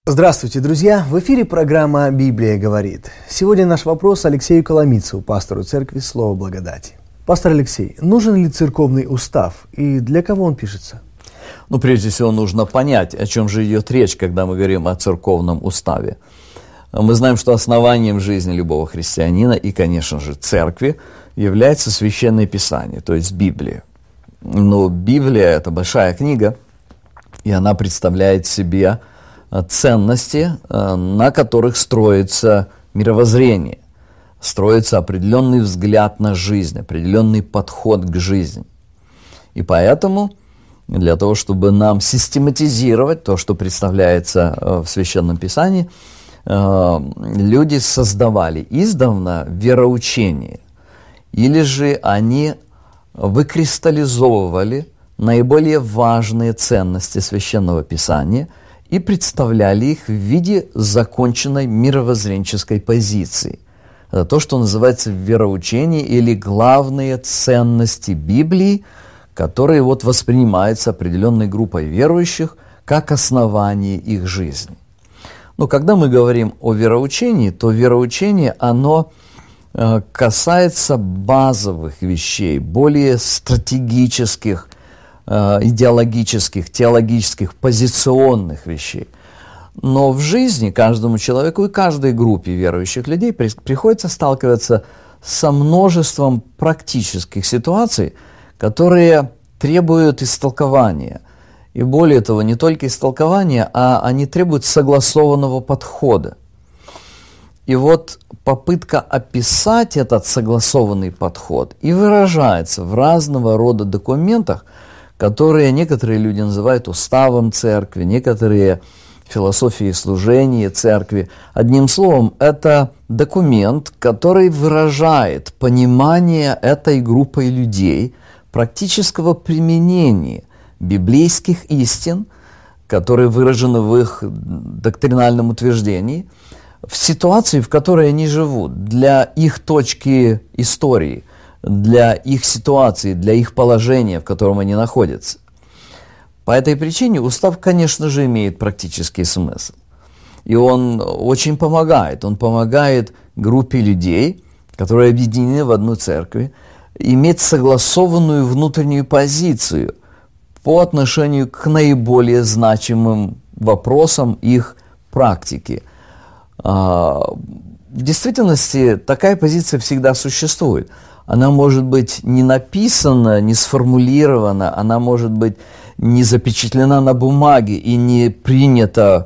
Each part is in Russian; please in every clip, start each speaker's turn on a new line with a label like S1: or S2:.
S1: Здравствуйте, друзья! В эфире программа «Библия говорит». Сегодня наш вопрос Алексею Коломийцеву, пастору церкви «Слово благодати». Пастор Алексей, нужен ли церковный устав и для кого он пишется?
S2: Прежде всего, нужно понять, о чем же идет речь, когда мы говорим о церковном уставе. Мы знаем, что основанием жизни любого христианина и, конечно же, церкви является Священное Писание, то есть Библия. Но Библия – это большая книга, и она представляет себе ценности, на которых строится мировоззрение, строится определенный взгляд на жизнь, определенный подход к жизни. И поэтому для того, чтобы нам систематизировать то, что представляется в Священном Писании, люди создавали издавна вероучение, или же они выкристаллизовывали наиболее важные ценности Священного Писания и представляли их в виде законченной мировоззренческой позиции. Это то, что называется вероучение или главные ценности Библии, которые воспринимаются определенной группой верующих как основание их жизни. Но когда мы говорим о вероучении, то вероучение, оно касается базовых вещей, более стратегических, идеологических, теологических, позиционных вещей. Но в жизни каждому человеку и каждой группе верующих людей приходится сталкиваться со множеством практических ситуаций, которые требуют истолкования. И более того, не только истолкования, а они требуют согласованного подхода. И попытка описать этот согласованный подход и выражается в разного рода документах, которые некоторые люди называют уставом церкви, некоторые философией служения церкви. Одним словом, это документ, который выражает понимание этой группой людей практического применения библейских истин, которые выражены в их доктринальном утверждении, в ситуации, в которой они живут, для их точки истории, для их ситуации, для их положения, в котором они находятся. По этой причине устав, конечно же, имеет практический смысл. И он очень помогает. Он помогает группе людей, которые объединены в одну церковь, иметь согласованную внутреннюю позицию по отношению к наиболее значимым вопросам их практики. В действительности такая позиция всегда существует. Она может быть не написана, не сформулирована, она может быть не запечатлена на бумаге и не принята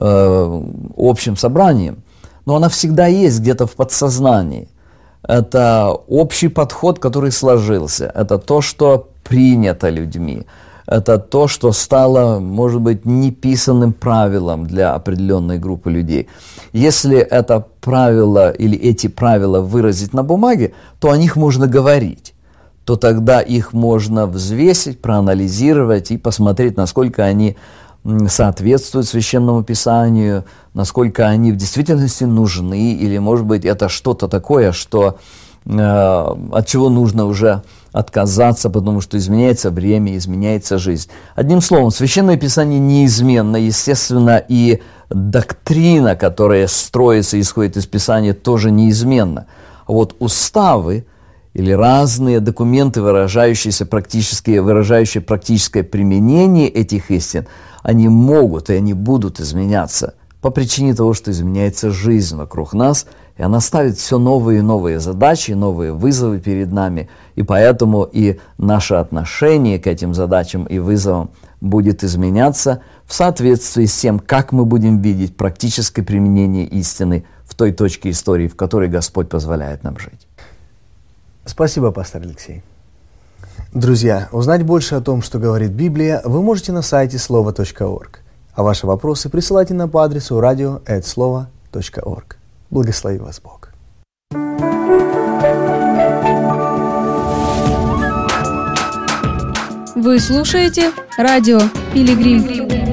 S2: общим собранием, но она всегда есть где-то в подсознании. Это общий подход, который сложился, это то, что принято людьми, это то, что стало, может быть, неписанным правилом для определенной группы людей. Если это правило или эти правила выразить на бумаге, то о них можно говорить, то тогда их можно взвесить, проанализировать и посмотреть, насколько они соответствуют Священному Писанию, насколько они в действительности нужны, или, может быть, это что-то такое, от чего нужно уже отказаться, потому что изменяется время, изменяется жизнь. Одним словом, Священное Писание неизменно, естественно, и доктрина, которая строится и исходит из Писания, тоже неизменна. А уставы или разные документы, выражающие практическое применение этих истин, они могут и они будут изменяться по причине того, что изменяется жизнь вокруг нас, и она ставит все новые и новые задачи, новые вызовы перед нами, и поэтому и наше отношение к этим задачам и вызовам будет изменяться в соответствии с тем, как мы будем видеть практическое применение истины в той точке истории, в которой Господь позволяет нам жить.
S1: Спасибо, пастор Алексей. Друзья, узнать больше о том, что говорит Библия, вы можете на сайте слово.орг. А ваши вопросы присылайте нам по адресу radio@slovo.org. Благослови вас Бог.
S3: Вы слушаете радио Пилигрим.